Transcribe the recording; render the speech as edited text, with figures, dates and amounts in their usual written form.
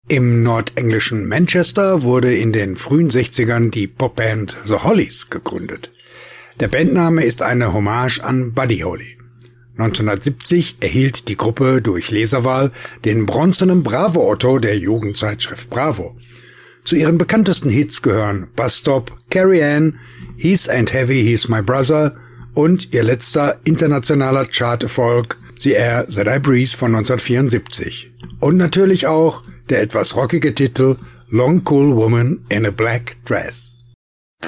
Im nordenglischen Manchester wurde in den frühen 60ern die Popband The Hollies gegründet. Der Bandname ist eine Hommage an Buddy Holly. 1970 erhielt die Gruppe durch Leserwahl den bronzenen Bravo-Otto der Jugendzeitschrift Bravo. Zu ihren bekanntesten Hits gehören Bus Stop, Carrie Ann, He's Ain't Heavy, He's My Brother und ihr letzter internationaler Charterfolg The Air That I Breathe von 1974. Und natürlich auch der etwas rockige Titel Long Cool Woman in a Black Dress.